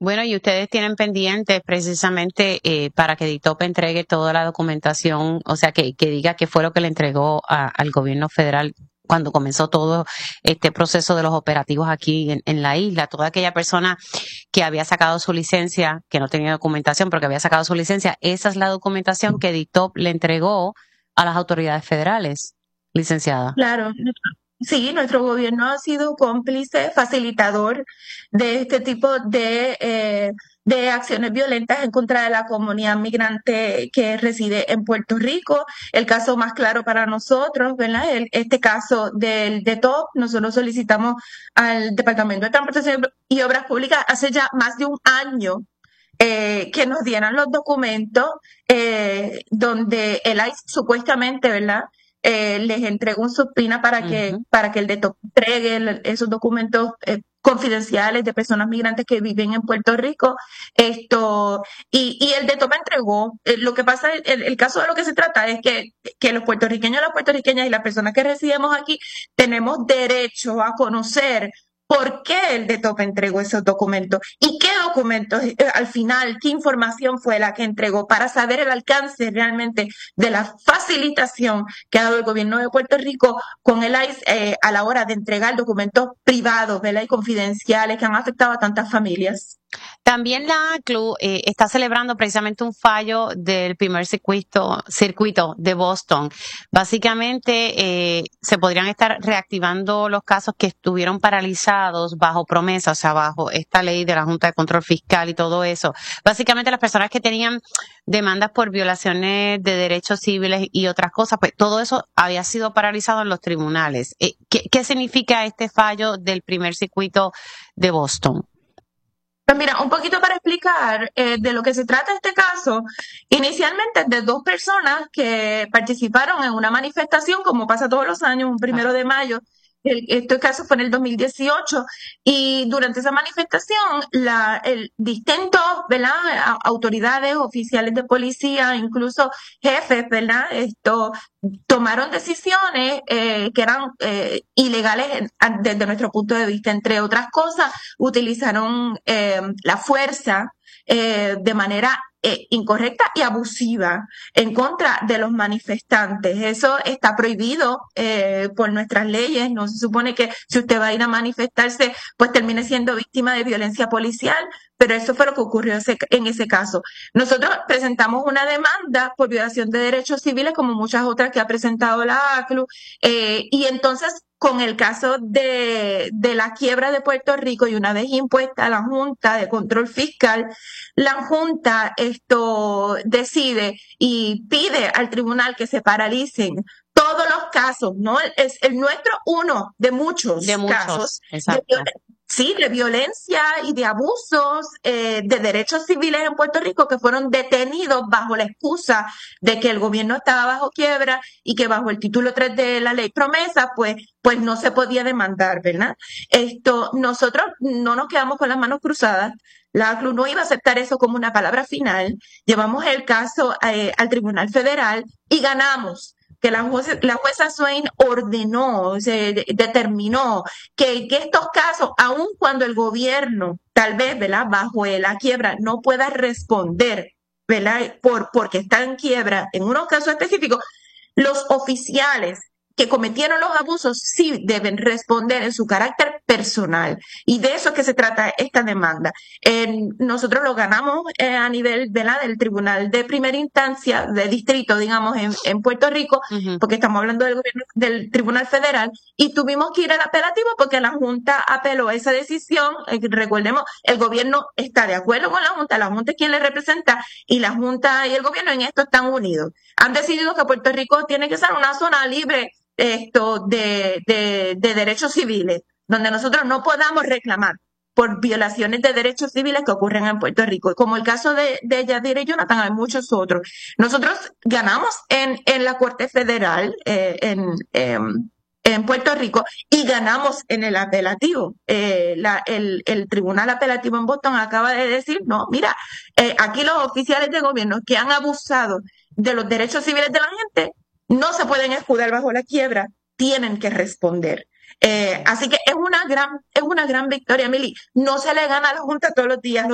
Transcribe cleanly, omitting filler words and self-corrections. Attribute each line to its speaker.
Speaker 1: Bueno, y ustedes tienen pendientes precisamente para que DITOP entregue toda la documentación, o sea, que diga qué fue lo que le entregó al gobierno federal cuando comenzó todo este proceso de los operativos aquí en la isla. Toda aquella persona que había sacado su licencia, que no tenía documentación, pero que había sacado su licencia, esa es la documentación que DITOP le entregó a las autoridades federales, licenciada.
Speaker 2: Claro, sí, nuestro gobierno ha sido cómplice, facilitador de este tipo de acciones violentas en contra de la comunidad migrante que reside en Puerto Rico. El caso más claro para nosotros, ¿verdad? Este caso del DETOP, nosotros solicitamos al Departamento de Transportación y Obras Públicas hace ya más de un año que nos dieran los documentos donde el ICE supuestamente, ¿verdad? Les entregó un subpoena para que el DETOP entregue esos documentos confidenciales de personas migrantes que viven en Puerto Rico. Y el DETOP entregó. Lo que pasa, el caso de lo que se trata es que los puertorriqueños, las puertorriqueñas y las personas que residimos aquí tenemos derecho a conocer por qué el DETOP entregó esos documentos y qué documentos al final, qué información fue la que entregó para saber el alcance realmente de la facilitación que ha dado el gobierno de Puerto Rico con el ICE a la hora de entregar documentos privados, ¿verdad? Y confidenciales que han afectado a tantas familias.
Speaker 1: También la ACLU está celebrando precisamente un fallo del primer circuito de Boston. Básicamente se podrían estar reactivando los casos que estuvieron paralizados bajo promesa, o sea, bajo esta ley de la Junta de Control Fiscal y todo eso. Básicamente las personas que tenían demandas por violaciones de derechos civiles y otras cosas, pues todo eso había sido paralizado en los tribunales. ¿Qué significa este fallo del primer circuito de Boston?
Speaker 2: Pues mira, un poquito para explicar de lo que se trata este caso, inicialmente de dos personas que participaron en una manifestación, como pasa todos los años, un 1 de mayo. Este caso fue en el 2018 y durante esa manifestación distintos, ¿verdad? Autoridades, oficiales de policía, incluso jefes, ¿verdad? Tomaron decisiones que eran ilegales desde nuestro punto de vista. Entre otras cosas, utilizaron la fuerza de manera incorrecta y abusiva en contra de los manifestantes. Eso está prohibido por nuestras leyes. No se supone que si usted va a ir a manifestarse, pues termine siendo víctima de violencia policial, pero eso fue lo que ocurrió en ese caso. Nosotros presentamos una demanda por violación de derechos civiles, como muchas otras que ha presentado la ACLU, y entonces con el caso de la quiebra de Puerto Rico y una vez impuesta la Junta de Control Fiscal, la Junta decide y pide al tribunal que se paralicen todos los casos, ¿no? Es el nuestro uno de muchos casos
Speaker 1: exacto.
Speaker 2: de violencia y de abusos de derechos civiles en Puerto Rico que fueron detenidos bajo la excusa de que el gobierno estaba bajo quiebra y que bajo el título 3 de la ley promesa, pues no se podía demandar, ¿verdad? Nosotros no nos quedamos con las manos cruzadas. La ACLU no iba a aceptar eso como una palabra final. Llevamos el caso al Tribunal Federal y ganamos. Que la jueza Swain ordenó, determinó que estos casos, aun cuando el gobierno, tal vez, ¿verdad?, bajo la quiebra, no pueda responder, ¿verdad?, porque está en quiebra, en unos casos específicos, los oficiales que cometieron los abusos sí deben responder en su carácter personal. Y de eso es que se trata esta demanda. Nosotros lo ganamos a nivel, ¿verdad?, del Tribunal de Primera Instancia, de distrito, digamos, en Puerto Rico, porque estamos hablando del gobierno, del Tribunal Federal, y tuvimos que ir al apelativo porque la Junta apeló esa decisión. Recordemos, el gobierno está de acuerdo con la Junta es quien le representa, y la Junta y el gobierno en esto están unidos. Han decidido que Puerto Rico tiene que ser una zona libre de derechos civiles, donde nosotros no podamos reclamar por violaciones de derechos civiles que ocurren en Puerto Rico. Como el caso de Yadira y Jonathan, hay muchos otros. Nosotros ganamos en la Corte Federal, en Puerto Rico, y ganamos en el apelativo. El Tribunal Apelativo en Boston acaba de decir, no, mira, aquí los oficiales de gobierno que han abusado de los derechos civiles de la gente no se pueden escudar bajo la quiebra, tienen que responder. Así que es una gran victoria, Mili. No se le gana a la Junta todos los días.